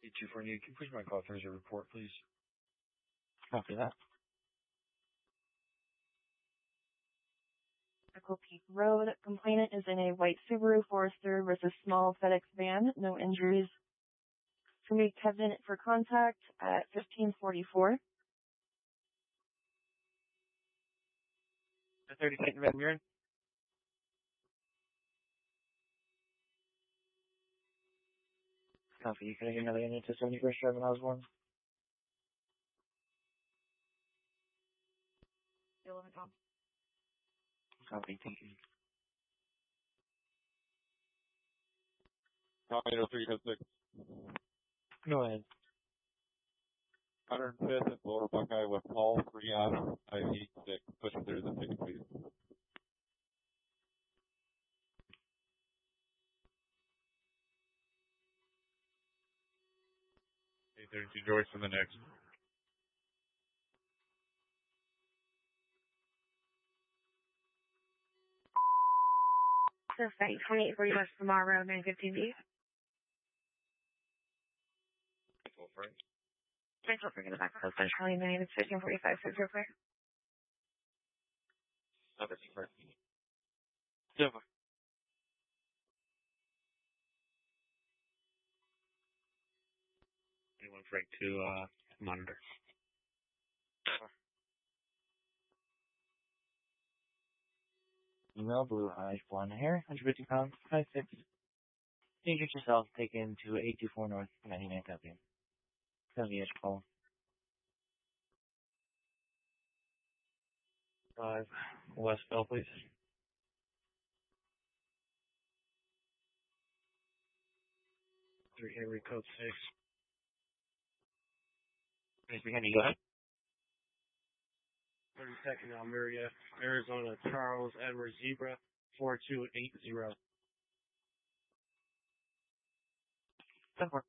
8248, can you push my call Thursday report, please? Copy that. Echo Peak Road. Complainant is in a white Subaru Forester versus small FedEx van. No injuries. To make Kevin for contact at 1544. The 32nd Van Buren. Copy. Can I get another unit to 71st Drive in Osborne? Copy. Thank you. 80306. Go ahead. 105th and Lower Buckeye with Paul Freon, I-86. Push through the ticket, please. 832 Joyce for the next. Perfect. 2840 West Lamar Road, 915B. Thanks for bringing it back. Central United, 1545, 604. Okay, perfect. Super. Anyone Frank to monitor. Email blue eyes, blonde hair, 150 pounds, 5'6". Injured yourself, taken to 824 North 99 W. W call. 5 West Bell, please. 3 Henry Code 6. Raise your hand, you go ahead. 32nd Almeria, Arizona, Charles Edward Zebra, 4280. Super.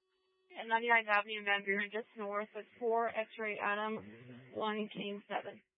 And 99th Avenue, Van Buren, just north of 4 X-Ray Adam, 1 King 7.